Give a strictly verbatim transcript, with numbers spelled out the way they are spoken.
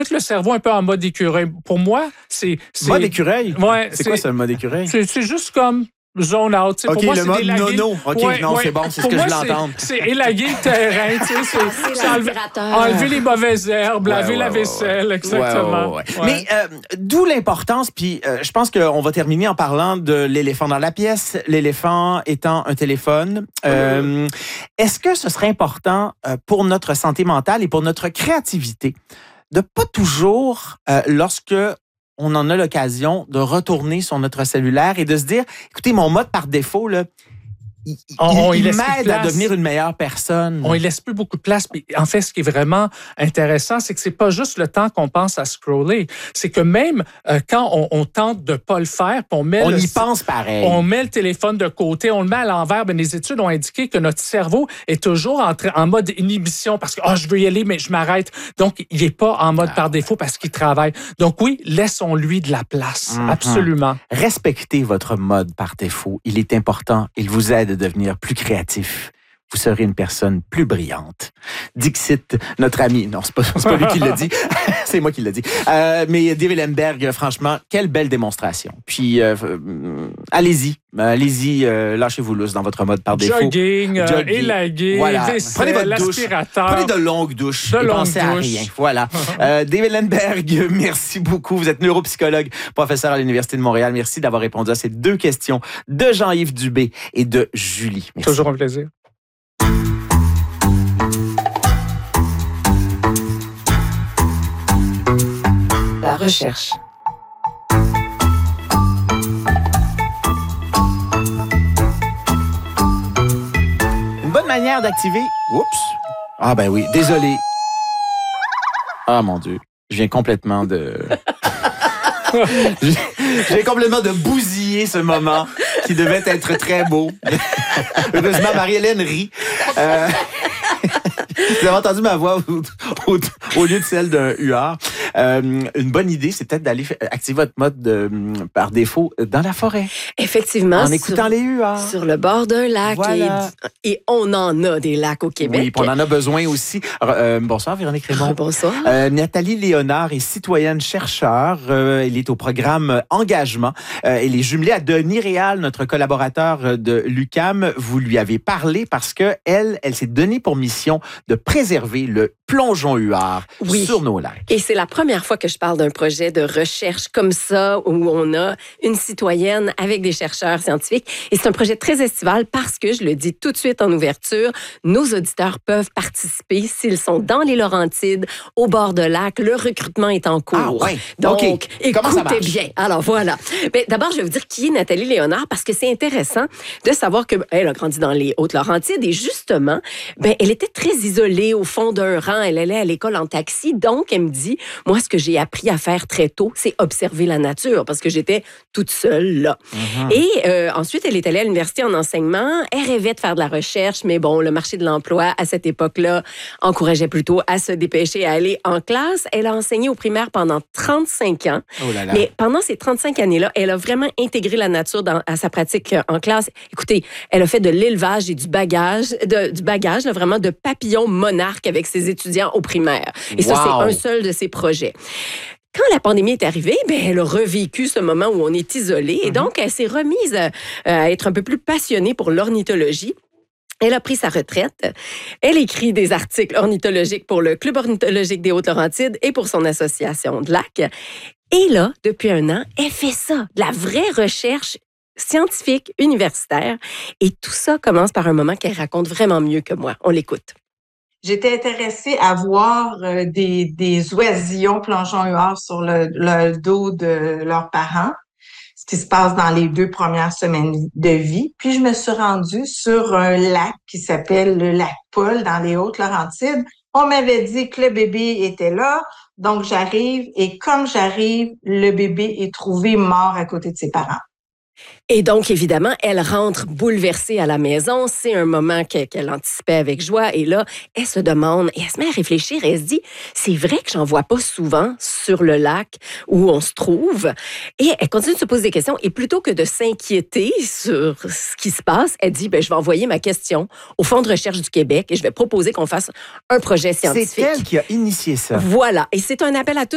le cerveau un peu en mode écureuil. Pour moi, c'est... c'est mode écureuil? Ouais, c'est, c'est quoi, ça, le mode écureuil? C'est, c'est juste comme... zone out. T'sais, OK, pour moi, le c'est mode d'élaguer... nono. OK, ouais, non, ouais. c'est bon, c'est ce pour que moi, je l'entends. C'est, c'est élaguer le terrain, tu sais, c'est, c'est enlever, enlever les mauvaises herbes, ouais, laver ouais, la ouais, vaisselle, ouais. exactement. Ouais, ouais, ouais. Mais euh, d'où l'importance, puis euh, je pense qu'on va terminer en parlant de l'éléphant dans la pièce, l'éléphant étant un téléphone. Euh, est-ce que ce serait important euh, pour notre santé mentale et pour notre créativité de pas toujours, euh, lorsque on en a l'occasion, de retourner sur notre cellulaire et de se dire, écoutez, mon mode par défaut, là, il, on, il, il il m'aide à devenir une meilleure personne. On ne laisse plus beaucoup de place. Mais en fait, ce qui est vraiment intéressant, c'est que c'est pas juste le temps qu'on pense à scroller. C'est que même euh, quand on, on tente de pas le faire, on met on le, y pense pareil. On met le téléphone de côté, on le met à l'envers. Ben, les études ont indiqué que notre cerveau est toujours en, en mode inhibition parce que oh, je veux y aller, mais je m'arrête. Donc, il n'est pas en mode ah. par défaut parce qu'il travaille. Donc oui, laissons-lui de la place. Mm-hmm. Absolument. Respectez votre mode par défaut. Il est important. Il vous aide de devenir plus créatif. Vous serez une personne plus brillante. Dixit, notre ami. Non, c'est pas, c'est pas lui qui l'a dit. C'est moi qui l'ai dit. Euh, mais Dave Ellenberg, franchement, quelle belle démonstration. Puis, euh, euh, allez-y. Allez-y, euh, lâchez-vous lousse dans votre mode par défaut. Jogging, Jogging. Euh, élaguer, voilà. vaisselle, prenez votre l'aspirateur. Douche. Prenez de longues douches. De et longues pensez douches. à rien. Voilà. euh, Dave Ellenberg, merci beaucoup. Vous êtes neuropsychologue, professeur à l'Université de Montréal. Merci d'avoir répondu à ces deux questions de Jean-Yves Dubé et de Julie. Merci. Toujours un plaisir. La recherche. Une bonne manière d'activer... Oups! Ah ben oui, désolé. Ah mon Dieu, je viens complètement de... je viens complètement de bousiller ce moment qui devait être très beau. Heureusement, Marie-Hélène rit. Euh... Vous avez entendu ma voix au, au, au lieu de celle d'un huard. Euh, une bonne idée, c'est peut-être d'aller activer votre mode de, par défaut dans la forêt. Effectivement. En écoutant sur, les huards. Sur le bord d'un lac. Voilà. Et, et on en a des lacs au Québec. Oui, puis on en a besoin aussi. Euh, bonsoir, Véronique Raymond. Bonsoir. Euh, Nathalie Léonard est citoyenne-chercheur. Euh, elle est au programme Engagement. Euh, elle est jumelée à Denis Réal, notre collaborateur de l'U Q A M. Vous lui avez parlé parce que elle, elle s'est donnée pour mission de préserver le plongeon huard oui. sur nos lacs. Et c'est la première fois que je parle d'un projet de recherche comme ça, où on a une citoyenne avec des chercheurs scientifiques. Et c'est un projet très estival parce que, je le dis tout de suite en ouverture, nos auditeurs peuvent participer s'ils sont dans les Laurentides, au bord de lac. Le recrutement est en cours. Ah ouais. Donc, okay. écoutez bien. Alors, voilà. Mais d'abord, je vais vous dire qui est Nathalie Léonard parce que c'est intéressant de savoir qu'elle a grandi dans les Hautes-Laurentides et justement, ben, elle était très isolée au fond d'un rang. Elle allait à l'école en taxi. Donc, elle me dit, moi, ce que j'ai appris à faire très tôt, c'est observer la nature parce que j'étais toute seule là. Mm-hmm. Et euh, ensuite, elle est allée à l'université en enseignement. Elle rêvait de faire de la recherche, mais bon, le marché de l'emploi, à cette époque-là, encourageait plutôt à se dépêcher à aller en classe. Elle a enseigné au primaire pendant trente-cinq ans. Oh là là. Mais pendant ces trente-cinq années-là, elle a vraiment intégré la nature dans, à sa pratique en classe. Écoutez, elle a fait de l'élevage et du bagage, de, du bagage, là, vraiment de papillons monarques avec ses étudiants au primaire. Et wow. ça, c'est un seul de ses projets. Quand la pandémie est arrivée, ben, elle a revécu ce moment où on est isolé. Mm-hmm. Et donc, elle s'est remise à, à être un peu plus passionnée pour l'ornithologie. Elle a pris sa retraite. Elle écrit des articles ornithologiques pour le Club ornithologique des Hautes-Laurentides et pour son association de lacs. Et là, depuis un an, elle fait ça, de la vraie recherche scientifique, universitaire. Et tout ça commence par un moment qu'elle raconte vraiment mieux que moi. On l'écoute. J'étais intéressée à voir euh, des, des oisillons plongeons huards sur le, le dos de leurs parents, ce qui se passe dans les deux premières semaines de vie. Puis je me suis rendue sur un lac qui s'appelle le lac Paul dans les Hautes-Laurentides. On m'avait dit que le bébé était là, donc j'arrive et comme j'arrive, le bébé est trouvé mort à côté de ses parents. Et donc, évidemment, elle rentre bouleversée à la maison. C'est un moment qu'elle, qu'elle anticipait avec joie. Et là, elle se demande, et elle se met à réfléchir. Et elle se dit, c'est vrai que j'en vois pas souvent sur le lac où on se trouve. Et elle continue de se poser des questions. Et plutôt que de s'inquiéter sur ce qui se passe, elle dit, ben, je vais envoyer ma question au Fonds de recherche du Québec et je vais proposer qu'on fasse un projet scientifique. C'est elle qui a initié ça. Voilà. Et c'est un appel à tous.